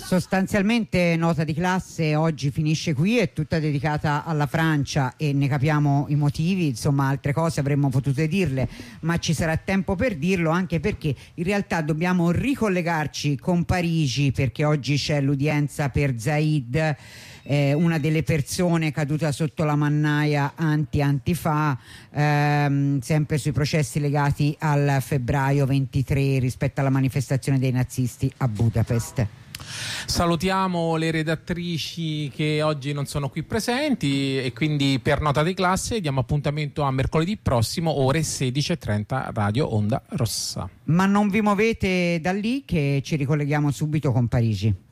Sostanzialmente nota di classe oggi finisce qui, è tutta dedicata alla Francia e ne capiamo i motivi, insomma altre cose avremmo potuto dirle, ma ci sarà tempo per dirlo, anche perché in realtà dobbiamo ricollegarci con Parigi, perché oggi c'è l'udienza per Zaid, una delle persone caduta sotto la mannaia Antifa, sempre sui processi legati al febbraio 23 rispetto alla manifestazione dei nazisti a Budapest. Salutiamo le redattrici che oggi non sono qui presenti e quindi per nota di classe diamo appuntamento a mercoledì prossimo ore 16:30 Radio Onda Rossa. Ma non vi muovete da lì che ci ricolleghiamo subito con Parigi.